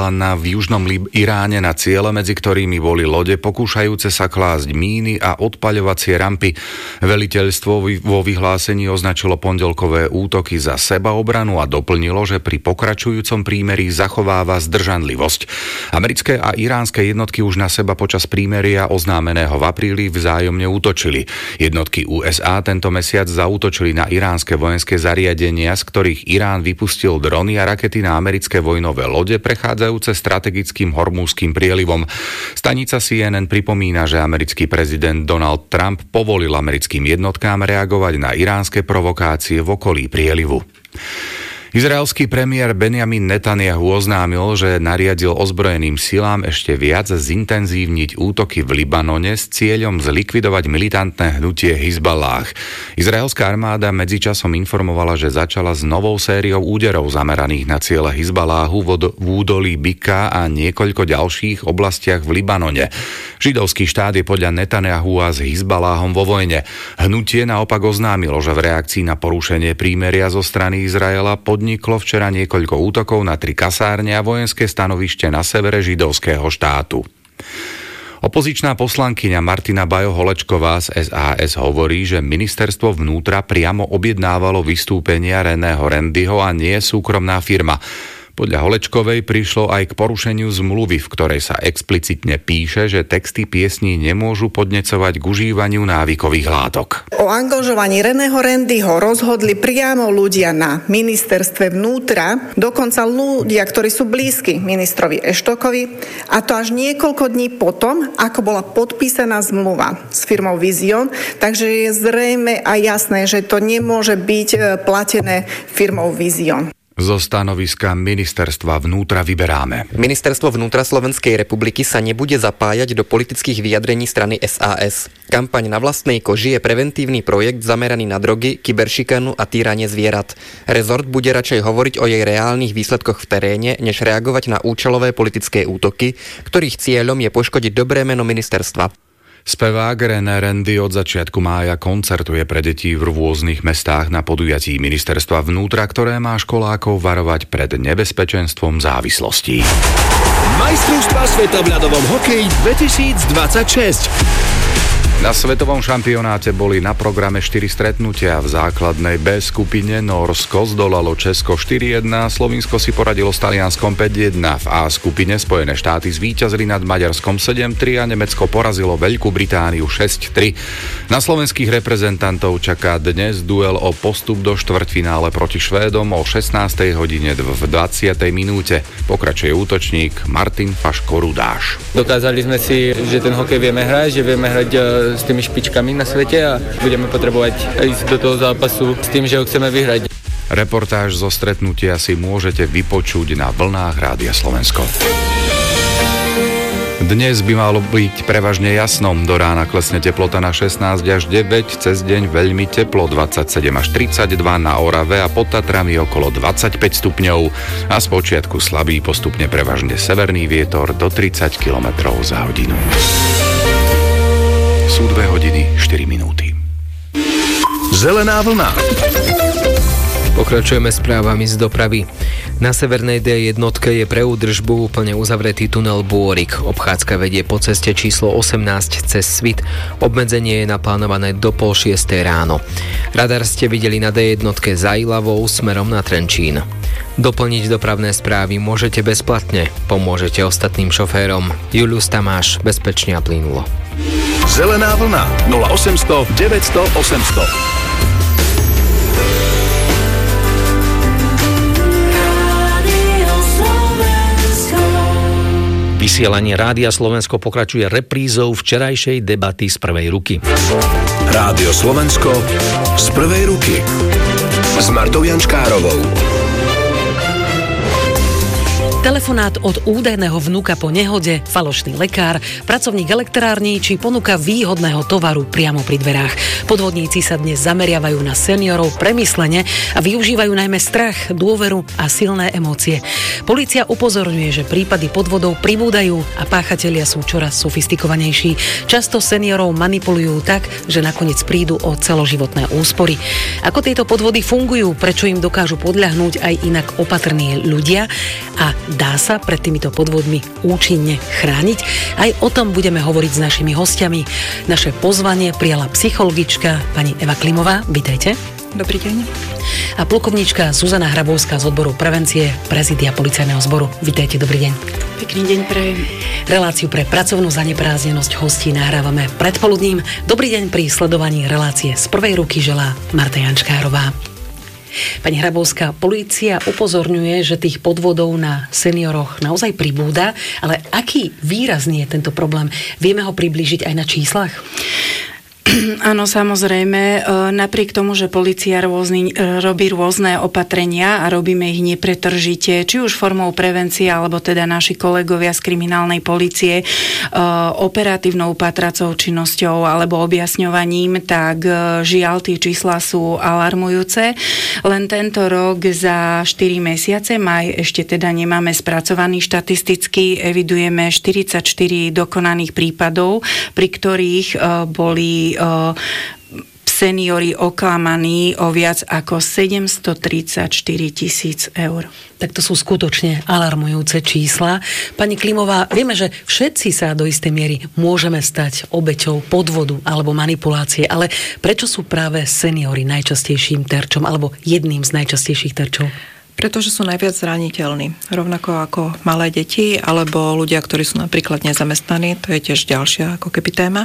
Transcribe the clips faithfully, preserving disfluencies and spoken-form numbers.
Golana v južnom Iráne na ciele, medzi ktorými boli lode pokúšajúce sa klásť míny a odpaľovacie rampy. Veliteľstvo vo vyhlásení označilo pondelkové útoky za sebaobranu a doplnilo, že pri pokračujúcom prímerí zachováva zdržanlivosť. Americké a iránske jednotky už na seba počas prímeria oznámeného v apríli vzájomne útočili. Jednotky ú es á tento mesiac zaútočili na iránske vojenské zariadenia, z ktorých Irán vypustil drony a rakety na americké vojnové lode prechádzajúce strategickým hormúzským prielivom. Stanica C N N pripomína, že americký prezident Donald Trump povolil americkým jednotkám reagovať na iránske provokácie v okolí prielivu. Izraelský premiér Benjamin Netanjahu oznámil, že nariadil ozbrojeným silám ešte viac zintenzívniť útoky v Libanone s cieľom zlikvidovať militantné hnutie Hizballáh. Izraelská armáda medzičasom informovala, že začala s novou sériou úderov zameraných na ciele Hizballáhu v údolí Bika a niekoľko ďalších oblastiach v Libanone. Židovský štát je podľa Netanjahu a s Hizballáhom vo vojne. Hnutie naopak oznámilo, že v reakcii na porušenie prímeria zo strany Izraela podniklo včera niekoľko útokov na tri kasárne a vojenské stanovište na severe židovského štátu. Opozičná poslankyňa Martina Bajo-Holečková z es a es hovorí, že ministerstvo vnútra priamo objednávalo vystúpenia Reného Randyho a nie súkromná firma. Podľa Holečkovej prišlo aj k porušeniu zmluvy, v ktorej sa explicitne píše, že texty piesní nemôžu podnecovať k užívaniu návykových látok. O angažovaní Reného Randyho rozhodli priamo ľudia na ministerstve vnútra, dokonca ľudia, ktorí sú blízki ministrovi Eštokovi, a to až niekoľko dní potom, ako bola podpísaná zmluva s firmou Vision, takže je zrejme a jasné, že to nemôže byť platené firmou Vision. Zo stanoviska ministerstva vnútra vyberáme. Ministerstvo vnútra Slovenskej republiky sa nebude zapájať do politických vyjadrení strany es a es. Kampaň Na vlastnej koži je preventívny projekt zameraný na drogy, kyberšikanu a týranie zvierat. Rezort bude radšej hovoriť o jej reálnych výsledkoch v teréne, než reagovať na účelové politické útoky, ktorých cieľom je poškodiť dobré meno ministerstva. Spevák René Randy od začiatku mája koncertuje pre deti v rôznych mestách na podujatí ministerstva vnútra, ktoré má školákov varovať pred nebezpečenstvom závislostí. Majstrovstvá sveta v ľadovom hokeji dvetisícdvadsaťšesť. Na svetovom šampionáte boli na programe štyri stretnutia. V základnej B skupine Nórsko zdolalo Česko štyri jedna, Slovinsko si poradilo s Talianskom päť jedna. V A skupine Spojené štáty zvíťazili nad Maďarskom sedem tri a Nemecko porazilo Veľkú Britániu šesť tri. Na slovenských reprezentantov čaká dnes duel o postup do štvrťfinále proti Švédom o šestnástej hodine v dvadsiatej minúte. Pokračuje útočník Martin Faško-Rudáš. Dokázali sme si, že ten hokej vieme hrať, že vieme hrať s tými špičkami na svete a budeme potrebovať ísť do toho zápasu s tým, že ho chceme vyhrať. Reportáž zo stretnutia si môžete vypočuť na vlnách Rádia Slovensko. Dnes by malo byť prevažne jasno. Do rána klesne teplota na šestnásť až deväť, cez deň veľmi teplo dvadsaťsedem až tridsaťdva, na Orave a pod Tatrami okolo dvadsaťpäť stupňov a spočiatku slabý postupne prevažne severný vietor do tridsať kilometrov za hodinu. Sú dve hodiny, štyri minúty. Zelená vlna. Pokračujeme správami z dopravy. Na severnej dé jednotke je pre údržbu úplne uzavretý tunel Bôrik. Obchádzka vedie po ceste číslo osemnásť cez Svit. Obmedzenie je naplánované do pol šiestej ráno. Radar ste videli na dé jednotke za Ilavou smerom na Trenčín. Doplniť dopravné správy môžete bezplatne. Pomôžete ostatným šoférom. Julius Tamáš, bezpečne a plynulo. Zelená vlna nula osemsto deväťsto osemsto. Vysielanie Rádia Slovensko pokračuje reprízou včerajšej debaty z prvej ruky. Rádio Slovensko z prvej ruky s Martou Jančkárovou. Telefonát od údajného vnuka po nehode, falošný lekár, pracovník elektrární či ponuka výhodného tovaru priamo pri dverách. Podvodníci sa dnes zameriavajú na seniorov premyslene a využívajú najmä strach, dôveru a silné emócie. Polícia upozorňuje, že prípady podvodov pribúdajú a páchatelia sú čoraz sofistikovanejší. Často seniorov manipulujú tak, že nakoniec prídu o celoživotné úspory. Ako tieto podvody fungujú, prečo im dokážu podľahnúť aj inak opatrní ľudia a dá sa pred týmito podvodmi účinne chrániť? Aj o tom budeme hovoriť s našimi hostiami. Naše pozvanie prijala psychologička pani Eva Klimová. Vítajte. Dobrý deň. A plukovníčka Zuzana Hrabovská z odboru prevencie Prezidia Policajného zboru. Vítajte, dobrý deň. Pekný deň prajem. Reláciu pre pracovnú zaneprázdnenosť hostí nahrávame predpoludním. Dobrý deň pri sledovaní relácie z prvej ruky želá Marta Jančkárová. Pani Hrabovská, polícia upozorňuje, že tých podvodov na senioroch naozaj pribúda, ale aký výrazný je tento problém? Vieme ho priblížiť aj na číslach? Áno, samozrejme. Napriek tomu, že polícia rôzny, robí rôzne opatrenia a robíme ich nepretržite, či už formou prevencie, alebo teda naši kolegovia z kriminálnej polície operatívnou patracou činnosťou alebo objasňovaním, tak žiaľ, tie čísla sú alarmujúce. Len tento rok za štyri mesiace, maj ešte teda nemáme spracovaný štatisticky, evidujeme štyridsaťštyri dokonaných prípadov, pri ktorých boli seniori oklamaní o viac ako sedemstotridsaťštyri tisíc eur. Tak to sú skutočne alarmujúce čísla. Pani Klimová, vieme, že všetci sa do istej miery môžeme stať obeťou podvodu alebo manipulácie, ale prečo sú práve seniori najčastejším terčom alebo jedným z najčastejších terčov? Pretože sú najviac zraniteľní. Rovnako ako malé deti alebo ľudia, ktorí sú napríklad nezamestnaní, to je tiež ďalšia ako keby téma.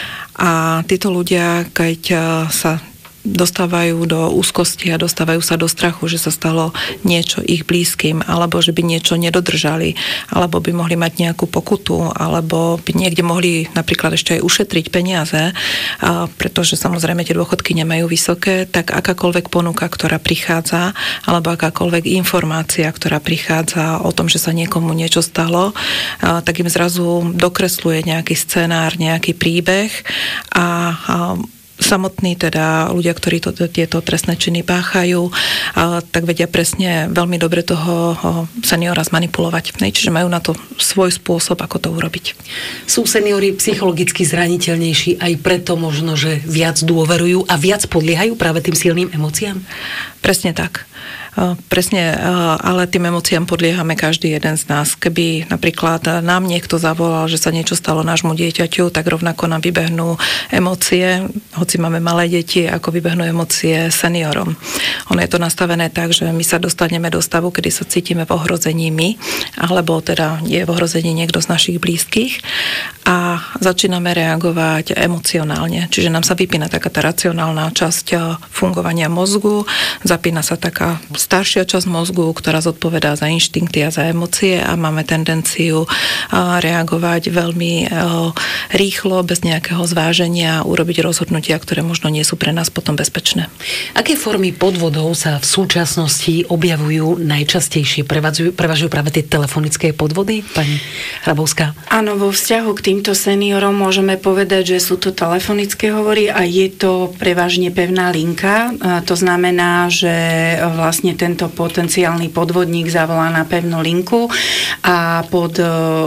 A títo ľudia, keď sa dostávajú do úzkosti a dostávajú sa do strachu, že sa stalo niečo ich blízkym, alebo že by niečo nedodržali, alebo by mohli mať nejakú pokutu, alebo by niekde mohli napríklad ešte aj ušetriť peniaze, a pretože samozrejme tie dôchodky nemajú vysoké, tak akákoľvek ponuka, ktorá prichádza, alebo akákoľvek informácia, ktorá prichádza o tom, že sa niekomu niečo stalo, a tak im zrazu dokresluje nejaký scenár, nejaký príbeh a, a samotní teda ľudia, ktorí to, tieto trestné činy páchajú, a, tak vedia presne veľmi dobre toho seniora zmanipulovať. Ne? Čiže majú na to svoj spôsob, ako to urobiť. Sú seniori psychologicky zraniteľnejší aj preto možno, že viac dôverujú a viac podliehajú práve tým silným emóciám? Presne tak. Presne, ale tým emóciám podliehame každý jeden z nás. Keby napríklad nám niekto zavolal, že sa niečo stalo nášmu dieťaťu, tak rovnako nám vybehnú emócie, hoci máme malé deti, ako vybehnú emócie seniorom. Ono je to nastavené tak, že my sa dostaneme do stavu, kedy sa cítime v ohrození my, alebo teda je v ohrození niekto z našich blízkych a začíname reagovať emocionálne. Čiže nám sa vypína taká tá racionálna časť fungovania mozgu, zapína sa taká staršia časť mozgu, ktorá zodpovedá za inštinkty a za emócie a máme tendenciu reagovať veľmi rýchlo, bez nejakého zváženia, urobiť rozhodnutia, ktoré možno nie sú pre nás potom bezpečné. Aké formy podvodov sa v súčasnosti objavujú najčastejšie? Prevažujú, prevažujú práve tie telefonické podvody, pani Hrabovská? Áno, vo vzťahu k týmto seniorom môžeme povedať, že sú to telefonické hovory a je to prevažne pevná linka. To znamená, že vlastne tento potenciálny podvodník zavolá na pevnú linku a pod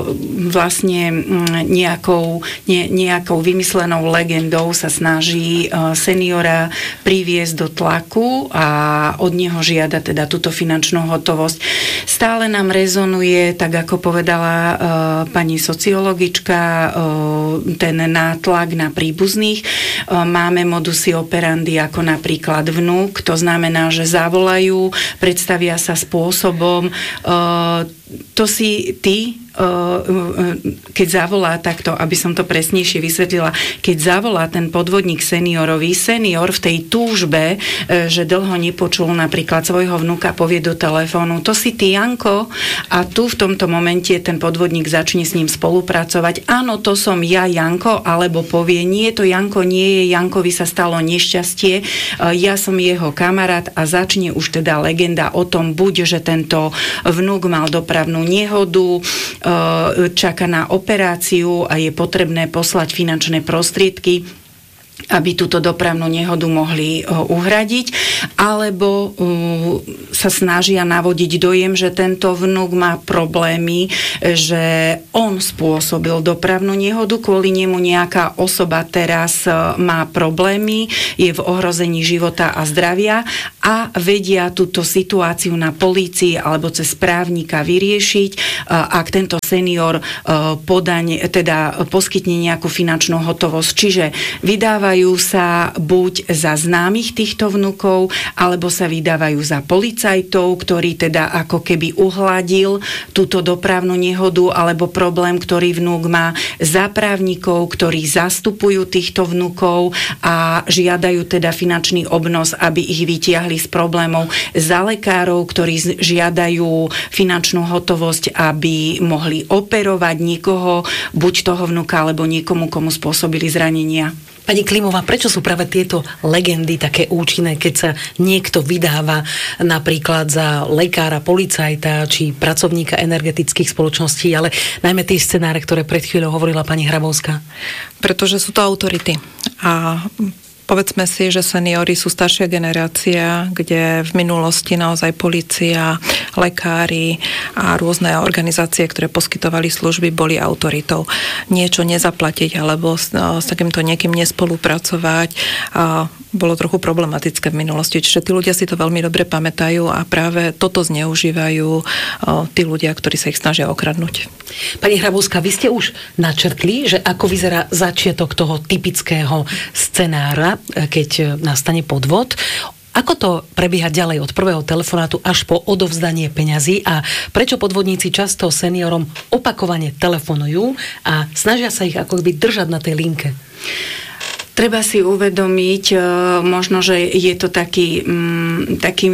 vlastne nejakou, ne, nejakou vymyslenou legendou sa snaží seniora priviesť do tlaku a od neho žiada teda túto finančnú hotovosť. Stále nám rezonuje, tak ako povedala uh, pani sociologička, uh, ten nátlak na príbuzných. Uh, máme modusy operandi ako napríklad vnúk, to znamená, že zavolajú, predstavia sa spôsobom, uh, to si ty, keď zavolá takto, aby som to presnejšie vysvetlila, keď zavolá ten podvodník seniorovi, senior v tej túžbe, že dlho nepočul napríklad svojho vnuka, povie do telefónu, to si ty, Janko, a tu v tomto momente ten podvodník začne s ním spolupracovať. Áno, to som ja, Janko, alebo povie, nie, to Janko nie je, Jankovi sa stalo nešťastie, ja som jeho kamarát a začne už teda legenda o tom, buď, že tento vnuk mal dopravnú nehodu, čaká na operáciu a je potrebné poslať finančné prostriedky, aby túto dopravnú nehodu mohli uhradiť, alebo sa snažia navodiť dojem, že tento vnuk má problémy, že on spôsobil dopravnú nehodu, kvôli nemu nejaká osoba teraz má problémy, je v ohrození života a zdravia a vedia túto situáciu na polícii alebo cez právnika vyriešiť, ak tento senior podaň, teda poskytne nejakú finančnú hotovosť. Čiže vydávajú sa buď za známych týchto vnukov, alebo sa vydávajú za policajtov, ktorý teda ako keby uhladil túto dopravnú nehodu alebo problém, ktorý vnúk má, za právnikov, ktorí zastupujú týchto vnukov a žiadajú teda finančný obnos, aby ich vytiahli z problémov, za lekárov, ktorí žiadajú finančnú hotovosť, aby mohli operovať niekoho, buď toho vnuka, alebo niekomu, komu spôsobili zranenia. Pani Klimová, prečo sú práve tieto legendy také účinné, keď sa niekto vydáva napríklad za lekára, policajta či pracovníka energetických spoločností, ale najmä tie scenáre, ktoré pred chvíľou hovorila pani Hrabovská? Pretože sú to autority. A povedzme si, že seniori sú staršia generácia, kde v minulosti naozaj polícia, lekári a rôzne organizácie, ktoré poskytovali služby, boli autoritou. Niečo nezaplatiť alebo s, s takýmto niekým nespolupracovať a bolo trochu problematické v minulosti. Čiže tí ľudia si to veľmi dobre pamätajú a práve toto zneužívajú tí ľudia, ktorí sa ich snažia okradnúť. Pani Hrabovská, vy ste už načrtli, že ako vyzerá začiatok toho typického scenára, keď nastane podvod. Ako to prebieha ďalej od prvého telefonátu až po odovzdanie peňazí a prečo podvodníci často seniorom opakovane telefonujú a snažia sa ich ako by držať na tej linke? Treba si uvedomiť, možno, že je to taký, taký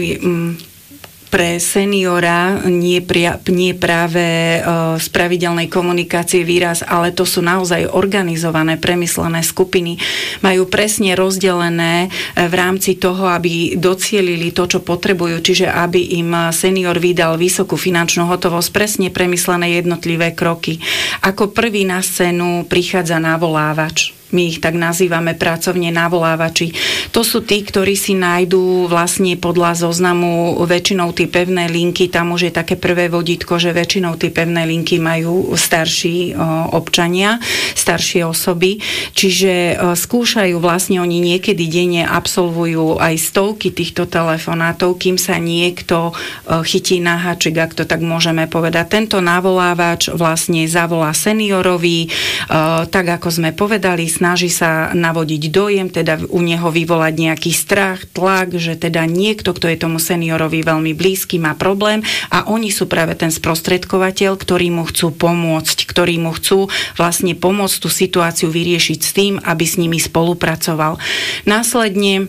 pre seniora nie, pria, nie práve uh, z pravidelnej komunikácie výraz, ale to sú naozaj organizované, premyslené skupiny. Majú presne rozdelené v rámci toho, aby docielili to, čo potrebujú, čiže aby im senior vydal vysokú finančnú hotovosť, presne premyslené jednotlivé kroky. Ako prvý na scénu prichádza navolávač. My ich tak nazývame pracovne navolávači. To sú tí, ktorí si nájdú vlastne podľa zoznamu väčšinou tie pevné linky. Tam už je také prvé vodítko, že väčšinou tie pevné linky majú starší občania, staršie osoby. Čiže skúšajú vlastne, oni niekedy denne absolvujú aj stovky týchto telefonátov, kým sa niekto chytí na háčik, ak to tak môžeme povedať. Tento navolávač vlastne zavolá seniorovi, tak ako sme povedali, snaží sa navodiť dojem, teda u neho vyvolať nejaký strach, tlak, že teda niekto, kto je tomu seniorovi veľmi blízky, má problém a oni sú práve ten sprostredkovateľ, ktorý mu chcú pomôcť, ktorí mu chcú vlastne pomôcť tú situáciu vyriešiť s tým, aby s nimi spolupracoval. Následne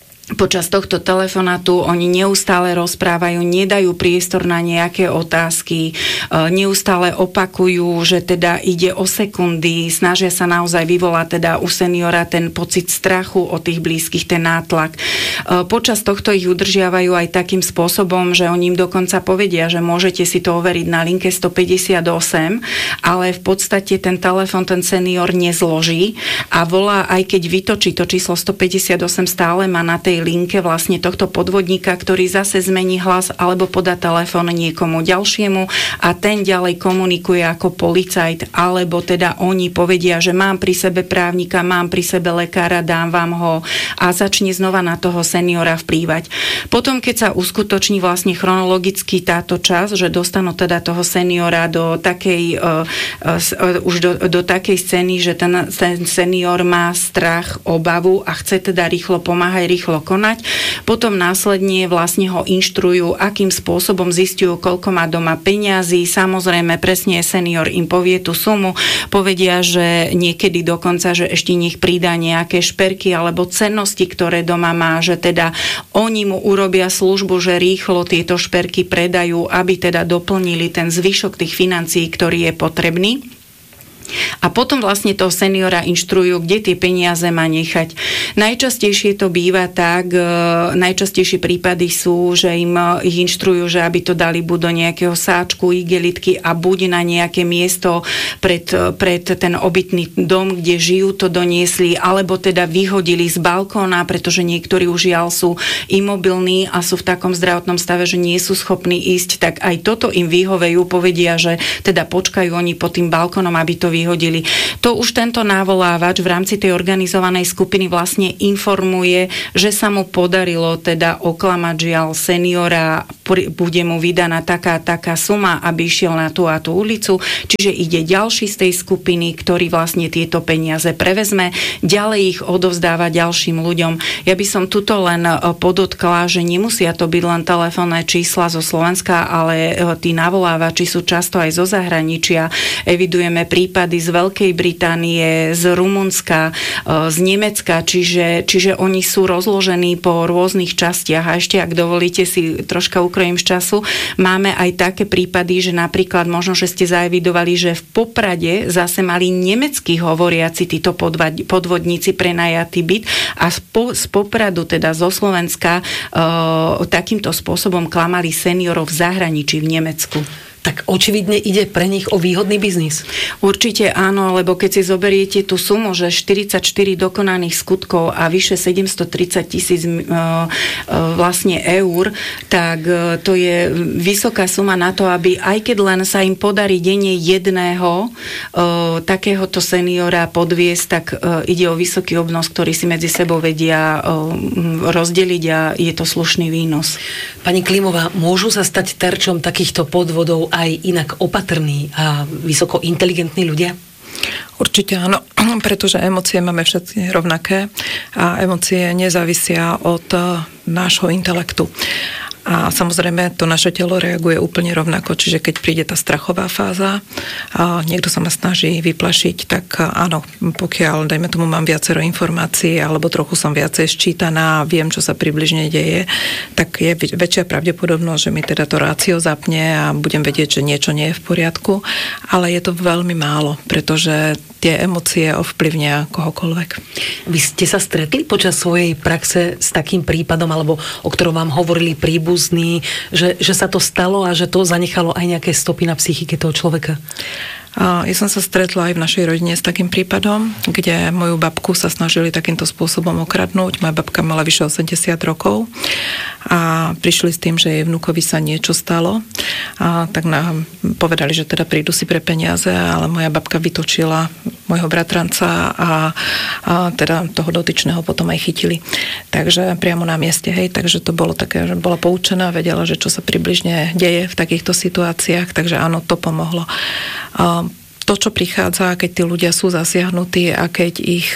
počas tohto telefonátu oni neustále rozprávajú, nedajú priestor na nejaké otázky, neustále opakujú, že teda ide o sekundy, snažia sa naozaj vyvolať teda u seniora ten pocit strachu o tých blízkych, ten nátlak. Počas tohto ich udržiavajú aj takým spôsobom, že oni im dokonca povedia, že môžete si to overiť na linke stopäťdesiatosem, ale v podstate ten telefon ten senior nezloží a volá, aj keď vytočí to číslo stopäťdesiatosem, stále má na tej linke vlastne tohto podvodníka, ktorý zase zmení hlas alebo podá telefón niekomu ďalšiemu a ten ďalej komunikuje ako policajt, alebo teda oni povedia, že mám pri sebe právnika, mám pri sebe lekára, dám vám ho a začne znova na toho seniora vplývať. Potom, keď sa uskutoční vlastne chronologicky táto časť, že dostanú teda toho seniora do takej uh, uh, už do, do takej scény, že ten, ten senior má strach, obavu a chce teda rýchlo pomáhať, rýchlo konať. Potom následne vlastne ho inštruujú, akým spôsobom zistujú, koľko má doma peňazí. Samozrejme, presne senior im povie tú sumu. Povedia, že niekedy dokonca, že ešte nech pridá nejaké šperky alebo cennosti, ktoré doma má, že teda oni mu urobia službu, že rýchlo tieto šperky predajú, aby teda doplnili ten zvyšok tých financií, ktorý je potrebný. A potom vlastne toho seniora inštruujú, kde tie peniaze má nechať. Najčastejšie to býva tak, najčastejšie prípady sú, že im ich inštruujú, že aby to dali buď do nejakého sáčku, igelitky a buď na nejaké miesto pred, pred ten obytný dom, kde žijú, to doniesli, alebo teda vyhodili z balkóna, pretože niektorí už žiaľ sú imobilní a sú v takom zdravotnom stave, že nie sú schopní ísť, tak aj toto im vyhovejú, povedia, že teda počkajú oni pod tým balkónom, aby to vyhodili. To už tento návolávač v rámci tej organizovanej skupiny vlastne informuje, že sa mu podarilo teda oklamať žiaľ seniora, bude mu vydaná taká taká suma, aby išiel na tú a tú ulicu, čiže ide ďalší z tej skupiny, ktorý vlastne tieto peniaze prevezme, ďalej ich odovzdáva ďalším ľuďom. Ja by som tuto len podotkla, že nemusia to byť len telefónne čísla zo Slovenska, ale tí navolávači sú často aj zo zahraničia. Evidujeme prípady z Veľkej Británie, z Rumunska, z Nemecka, čiže, čiže oni sú rozložení po rôznych častiach. A ešte, ak dovolíte, si troška ukrojím z času, máme aj také prípady, že napríklad možno, že ste zaevidovali, že v Poprade zase mali nemeckí hovoriaci títo podvodníci prenajatý byt a z, po, z Popradu, teda zo Slovenska, e, takýmto spôsobom klamali seniorov v zahraničí, v Nemecku. Tak očividne ide pre nich o výhodný biznis. Určite áno, lebo keď si zoberiete tú sumu, že štyridsaťštyri dokonaných skutkov a vyše sedemstotridsať tisíc e, e, vlastne eur, tak e, to je vysoká suma na to, aby aj keď len sa im podarí denne jedného e, takéhoto seniora podviesť, tak e, ide o vysoký obnos, ktorý si medzi sebou vedia e, rozdeliť a je to slušný výnos. Pani Klimová, môžu sa stať terčom takýchto podvodov aj inak opatrní a vysoko inteligentní ľudia? Určite áno, pretože emócie máme všetci rovnaké a emócie nezávisia od nášho intelektu. A samozrejme to naše telo reaguje úplne rovnako, čiže keď príde tá strachová fáza a niekto sa ma snaží vyplašiť, tak áno, pokiaľ, dajme tomu, mám viacero informácií alebo trochu som viacej sčítaná a viem, čo sa približne deje, tak je väčšia pravdepodobnosť, že mi teda to rácio zapne a budem vedieť, že niečo nie je v poriadku, ale je to veľmi málo, pretože tie emócie ovplyvnia kohokoľvek. Vy ste sa stretli počas svojej praxe s takým prípadom, alebo o ktorom vám hovorili príbuzní, že, že sa to stalo a že to zanechalo aj nejaké stopy na psychike toho človeka? Ja som sa stretla aj v našej rodine s takým prípadom, kde moju babku sa snažili takýmto spôsobom okradnúť. Moja babka mala vyše osemdesiat rokov a prišli s tým, že jej vnúkovi sa niečo stalo. A tak nám povedali, že teda prídu si pre peniaze, ale moja babka vytočila môjho bratranca a, a teda toho dotyčného potom aj chytili. Takže priamo na mieste, hej, takže to bolo také, že bola poučená, vedela, že čo sa približne deje v takýchto situáciách, takže áno, to pomohlo. To, čo prichádza, keď tí ľudia sú zasiahnutí a keď ich,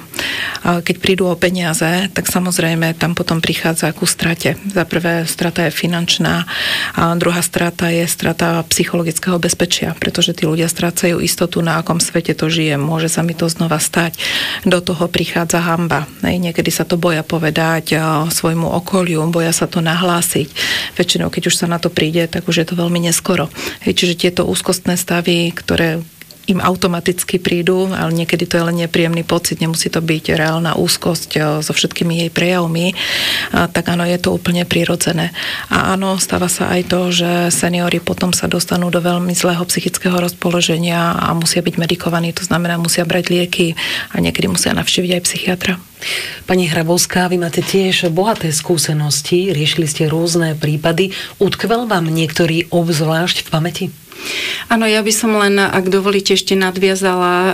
keď prídu o peniaze, tak samozrejme tam potom prichádza ku strate. Za prvé strata je finančná a druhá strata je strata psychologického bezpečia, pretože tí ľudia strácajú istotu, na akom svete to žije. Môže sa mi to znova stať. Do toho prichádza hanba. Niekedy sa to boja povedať svojmu okoliu, boja sa to nahlásiť. Väčšinou, keď už sa na to príde, tak už je to veľmi neskoro. Čiže tieto úzkostné stavy, ktoré im automaticky prídu, ale niekedy to je len nepríjemný pocit, nemusí to byť reálna úzkosť so všetkými jej prejavmi, tak áno, je to úplne prirodzené. A áno, stáva sa aj to, že seniori potom sa dostanú do veľmi zlého psychického rozpoloženia a musia byť medikovaní, to znamená, musia brať lieky a niekedy musia navštíviť aj psychiatra. Pani Hrabovská, vy máte tiež bohaté skúsenosti, riešili ste rôzne prípady. Utkvel vám niektorý obzvlášť v pamäti? Áno, ja by som len, ak dovolíte, ešte nadviazala,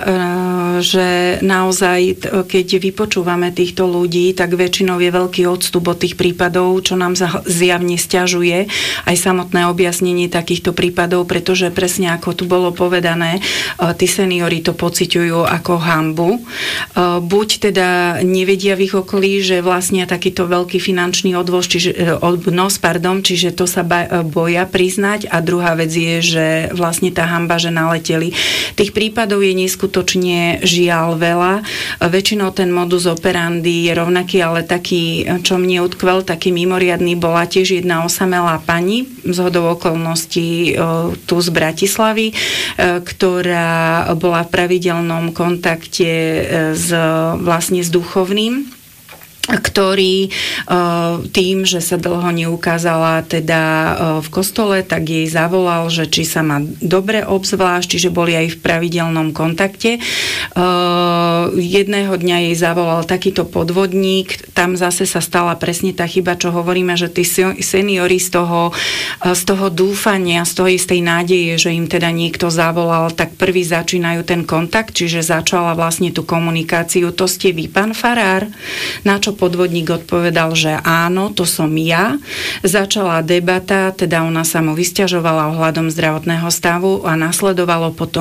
že naozaj, keď vypočúvame týchto ľudí, tak väčšinou je veľký odstup od tých prípadov, čo nám zjavne sťažuje aj samotné objasnenie takýchto prípadov, pretože presne ako tu bolo povedané, tí seniori to pociťujú ako hanbu. Buď teda nevedia v ich okolí, že vlastne takýto veľký finančný odvoz, čiže, odnos, pardon, čiže to sa boja priznať a druhá vec je, že vlastne tá hanba, že naleteli. Tých prípadov je neskutočne žiaľ veľa. Väčšinou ten modus operandi je rovnaký, ale taký, čo mne utkvel, taký mimoriadny, bola tiež jedna osamelá pani, zhodou okolností tu z Bratislavy, ktorá bola v pravidelnom kontakte s, vlastne s duchovným. ktorý tým, že sa dlho neukázala teda v kostole, tak jej zavolal, že či sa má dobre obzvlášť, čiže boli aj v pravidelnom kontakte. Jedného dňa jej zavolal takýto podvodník, tam zase sa stala presne tá chyba, čo hovoríme, že tí seniori z toho, z toho dúfania, z toho istej nádeje, že im teda niekto zavolal, tak prvý začínajú ten kontakt, čiže začala vlastne tú komunikáciu. To ste vy, pán farár? Na čo podvodník odpovedal, že áno, to som ja. Začala debata, teda ona sa mu vysťažovala ohľadom zdravotného stavu a nasledovalo potom